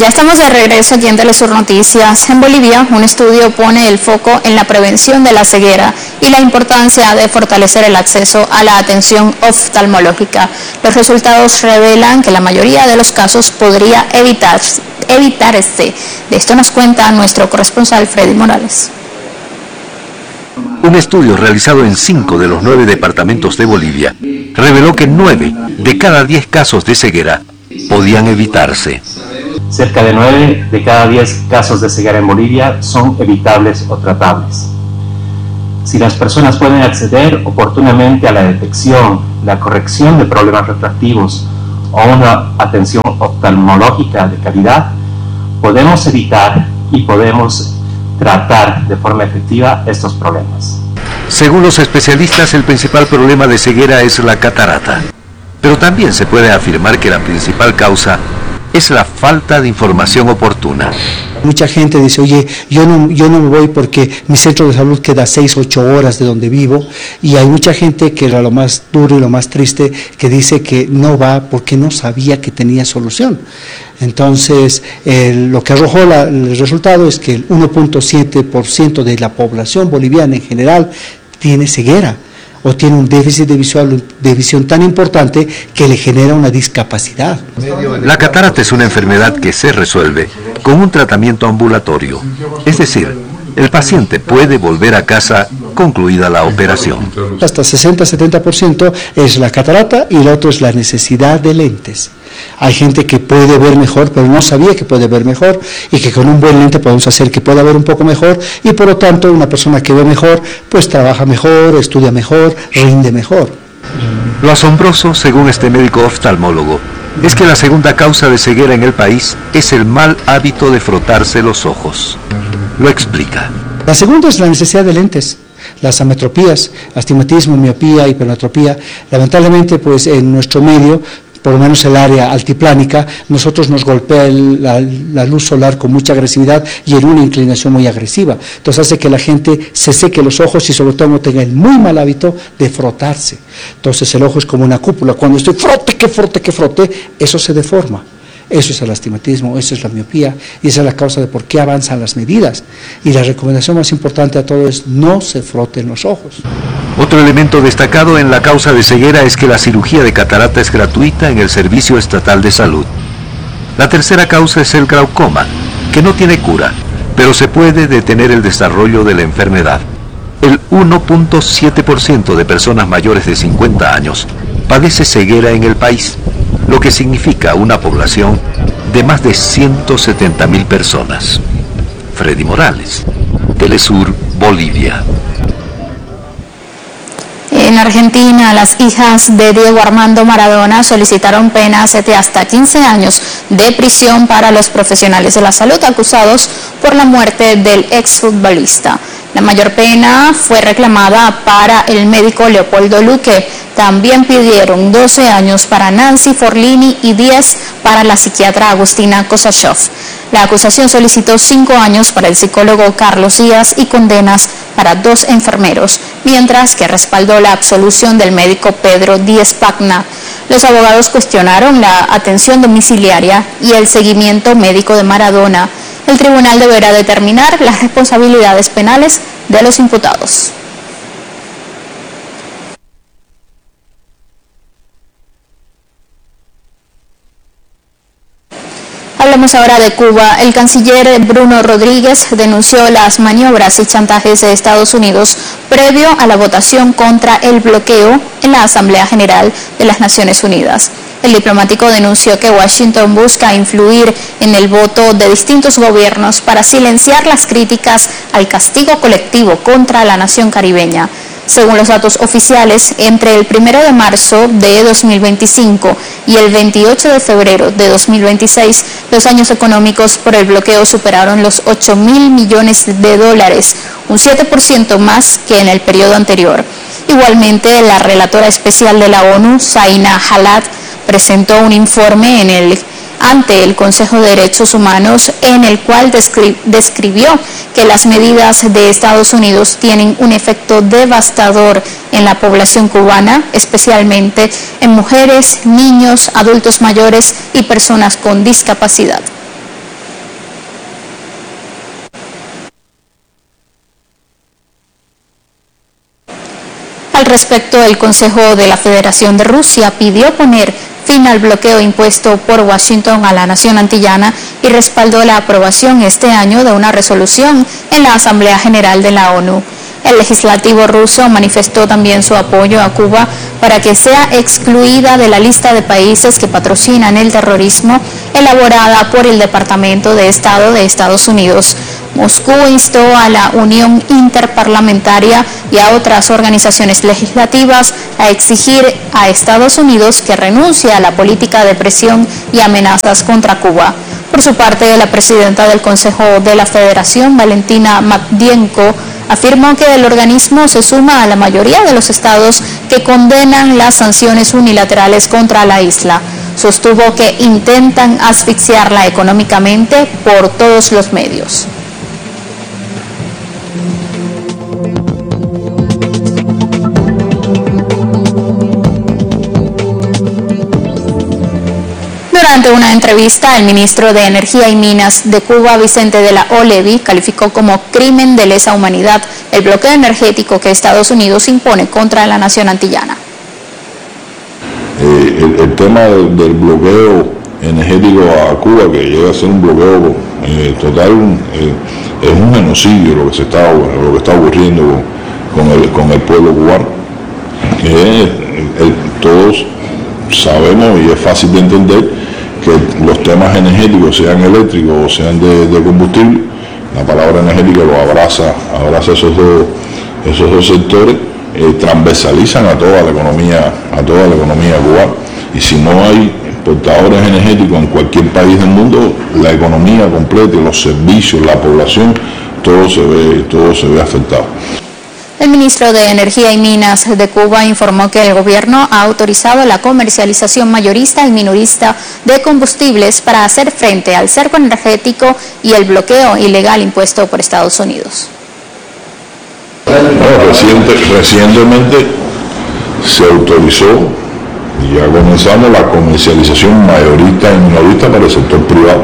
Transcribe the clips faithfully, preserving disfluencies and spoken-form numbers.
Ya estamos de regreso aquí en Telesur Noticias. En Bolivia, un estudio pone el foco en la prevención de la ceguera y la importancia de fortalecer el acceso a la atención oftalmológica. Los resultados revelan que la mayoría de los casos podría evitarse. evitarse. De esto nos cuenta nuestro corresponsal Freddy Morales. Un estudio realizado en cinco de los nueve departamentos de Bolivia reveló que nueve de cada diez casos de ceguera podían evitarse. Cerca de nueve de cada diez casos de ceguera en Bolivia son evitables o tratables. Si las personas pueden acceder oportunamente a la detección, la corrección de problemas refractivos o una atención oftalmológica de calidad, podemos evitar y podemos tratar de forma efectiva estos problemas. Según los especialistas, el principal problema de ceguera es la catarata, pero también se puede afirmar que la principal causa es la falta de información oportuna. Mucha gente dice, oye, yo no, yo no me voy porque mi centro de salud queda seis, ocho horas de donde vivo, y hay mucha gente que era lo más duro y lo más triste, que dice que no va porque no sabía que tenía solución. Entonces, eh, lo que arrojó la, el resultado es que el uno punto siete por ciento de la población boliviana en general tiene ceguera, o tiene un déficit de, visual, de visión tan importante que le genera una discapacidad. La catarata es una enfermedad que se resuelve con un tratamiento ambulatorio, es decir, el paciente puede volver a casa concluida la operación. Hasta sesenta a setenta por ciento es la catarata y el otro es la necesidad de lentes. Hay gente que puede ver mejor, pero no sabía que puede ver mejor, y que con un buen lente podemos hacer que pueda ver un poco mejor, y por lo tanto una persona que ve mejor, pues trabaja mejor, estudia mejor, rinde mejor. Lo asombroso, según este médico oftalmólogo, es que la segunda causa de ceguera en el país es el mal hábito de frotarse los ojos. Lo explica. La segunda es la necesidad de lentes. Las ametropías, astigmatismo, miopía, hipermetropía. Lamentablemente, pues en nuestro medio, por lo menos el área altiplánica, nosotros nos golpea el, la, la luz solar con mucha agresividad y en una inclinación muy agresiva. Entonces hace que la gente se seque los ojos y sobre todo no tenga el muy mal hábito de frotarse. Entonces el ojo es como una cúpula. Cuando estoy frote, que frote, que frote, eso se deforma. Eso es el astigmatismo, eso es la miopía, y esa es la causa de por qué avanzan las medidas. Y la recomendación más importante a todo es no se froten los ojos. Otro elemento destacado en la causa de ceguera es que la cirugía de catarata es gratuita en el Servicio Estatal de Salud. La tercera causa es el glaucoma, que no tiene cura, pero se puede detener el desarrollo de la enfermedad. El uno punto siete por ciento de personas mayores de cincuenta años padece ceguera en el país, lo que significa una población de más de ciento setenta mil personas. Freddy Morales, Telesur, Bolivia. En Argentina, las hijas de Diego Armando Maradona solicitaron penas de hasta quince años de prisión para los profesionales de la salud acusados por la muerte del exfutbolista. La mayor pena fue reclamada para el médico Leopoldo Luque. También pidieron doce años para Nancy Forlini y diez para la psiquiatra Agustina Kosachov. La acusación solicitó cinco años para el psicólogo Carlos Díaz y condenas para dos enfermeros, mientras que respaldó la absolución del médico Pedro Díez Pagna. Los abogados cuestionaron la atención domiciliaria y el seguimiento médico de Maradona. El tribunal deberá determinar las responsabilidades penales de los imputados. Hablamos ahora de Cuba. El canciller Bruno Rodríguez denunció las maniobras y chantajes de Estados Unidos previo a la votación contra el bloqueo en la Asamblea General de las Naciones Unidas. El diplomático denunció que Washington busca influir en el voto de distintos gobiernos para silenciar las críticas al castigo colectivo contra la nación caribeña. Según los datos oficiales, entre el primero de marzo de dos mil veinticinco y el veintiocho de febrero de dos mil veintiséis, los daños económicos por el bloqueo superaron los ocho mil millones de dólares, un siete por ciento más que en el periodo anterior. Igualmente, la relatora especial de la ONU, Zaina Halat, presentó un informe en el ante el Consejo de Derechos Humanos en el cual descri describió que las medidas de Estados Unidos tienen un efecto devastador en la población cubana, especialmente en mujeres, niños, adultos mayores y personas con discapacidad. respecto, el Consejo de la Federación de Rusia pidió poner fin al bloqueo impuesto por Washington a la nación antillana y respaldó la aprobación este año de una resolución en la Asamblea General de la ONU. El legislativo ruso manifestó también su apoyo a Cuba para que sea excluida de la lista de países que patrocinan el terrorismo elaborada por el Departamento de Estado de Estados Unidos. Moscú instó a la Unión Interparlamentaria y a otras organizaciones legislativas a exigir a Estados Unidos que renuncie a la política de presión y amenazas contra Cuba. Por su parte, la presidenta del Consejo de la Federación, Valentina Matvienko, afirmó que el organismo se suma a la mayoría de los estados que condenan las sanciones unilaterales contra la isla. Sostuvo que intentan asfixiarla económicamente por todos los medios. Durante una entrevista, el ministro de Energía y Minas de Cuba, Vicente de la O'Leary, calificó como crimen de lesa humanidad el bloqueo energético que Estados Unidos impone contra la nación antillana. Eh, el, el tema del, del bloqueo energético a Cuba, que llega a ser un bloqueo eh, total, eh, es un genocidio lo que se está, lo que está ocurriendo con el, con el pueblo cubano. Eh, el, todos sabemos y es fácil de entender que los temas energéticos, sean eléctricos o sean de, de combustible, la palabra energética lo abraza, abraza esos dos, esos dos sectores, eh, transversalizan a toda la economía, a toda la economía cubana. Y si no hay exportadores energéticos en cualquier país del mundo, la economía completa, los servicios, la población, todo se ve, todo se ve afectado. El ministro de Energía y Minas de Cuba informó que el gobierno ha autorizado la comercialización mayorista y minorista de combustibles para hacer frente al cerco energético y el bloqueo ilegal impuesto por Estados Unidos. Bueno, reciente, recientemente se autorizó y ya comenzamos la comercialización mayorista y minorista para el sector privado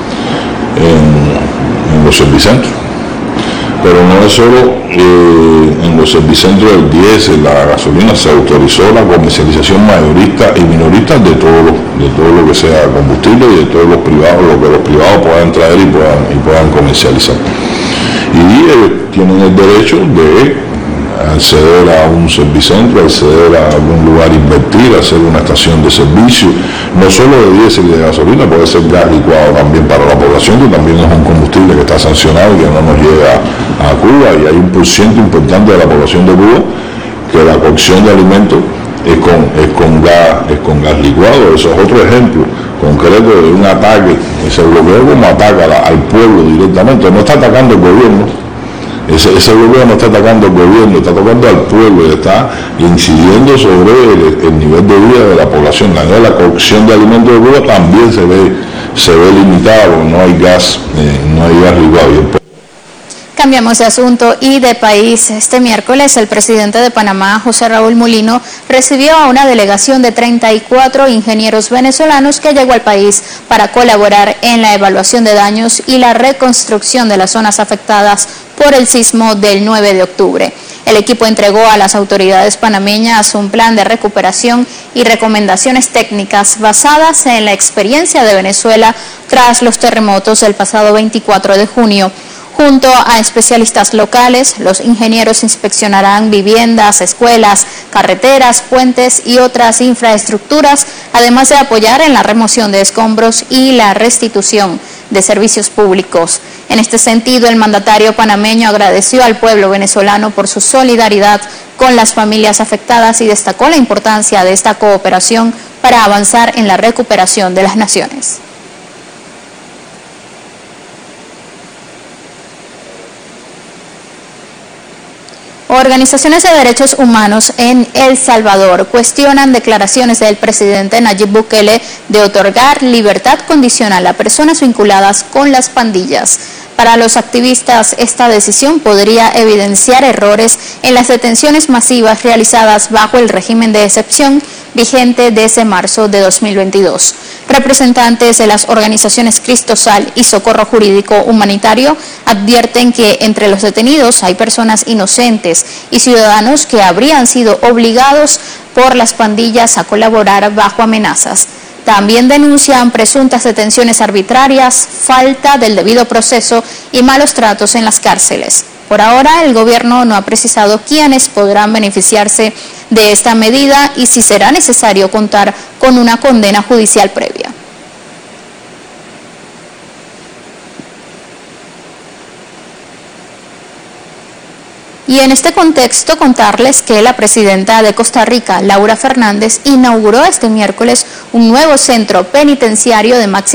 en, en los servicentros. Pero no es solo eh, en los servicentros del diésel, la gasolina, se autorizó la comercialización mayorista y minorista de todo lo, de todo lo que sea combustible y de todos los privados, lo que los privados puedan traer y puedan, y puedan comercializar. Y ellos tienen el derecho de acceder a un servicentro, acceder a algún lugar, invertir, hacer una estación de servicio, no solo de diésel y de gasolina, puede ser gas licuado también para la población, que también es un combustible que está sancionado y que no nos llega a Cuba, y hay un por ciento importante de la población de Cuba que la cocción de alimentos es con, es con gas, es con gas licuado. Eso es otro ejemplo concreto de un ataque, ese bloqueo como ataca al pueblo directamente, no está atacando el gobierno. Ese, ese gobierno no está atacando al gobierno, está atacando al pueblo y está incidiendo sobre el, el nivel de vida de la población. La, la cocción de alimentos de Cuba también se ve, se ve limitada porque no hay gas, eh, no hay gas licuado. Cambiamos de asunto y de país. Este miércoles el presidente de Panamá, José Raúl Mulino, recibió a una delegación de treinta y cuatro ingenieros venezolanos que llegó al país para colaborar en la evaluación de daños y la reconstrucción de las zonas afectadas por el sismo del nueve de octubre. El equipo entregó a las autoridades panameñas un plan de recuperación y recomendaciones técnicas basadas en la experiencia de Venezuela tras los terremotos del pasado veinticuatro de junio. Junto a especialistas locales, los ingenieros inspeccionarán viviendas, escuelas, carreteras, puentes y otras infraestructuras, además de apoyar en la remoción de escombros y la restitución de servicios públicos. En este sentido, el mandatario panameño agradeció al pueblo venezolano por su solidaridad con las familias afectadas y destacó la importancia de esta cooperación para avanzar en la recuperación de las naciones. Organizaciones de derechos humanos en El Salvador cuestionan declaraciones del presidente Nayib Bukele de otorgar libertad condicional a personas vinculadas con las pandillas. Para los activistas, esta decisión podría evidenciar errores en las detenciones masivas realizadas bajo el régimen de excepción vigente desde marzo de dos mil veintidós. Representantes de las organizaciones Cristosal y Socorro Jurídico Humanitario advierten que entre los detenidos hay personas inocentes y ciudadanos que habrían sido obligados por las pandillas a colaborar bajo amenazas. También denuncian presuntas detenciones arbitrarias, falta del debido proceso y malos tratos en las cárceles. Por ahora, el gobierno no ha precisado quiénes podrán beneficiarse de esta medida y si será necesario contar con una condena judicial previa. Y en este contexto contarles que la presidenta de Costa Rica, Laura Fernández, inauguró este miércoles un nuevo centro penitenciario de máxima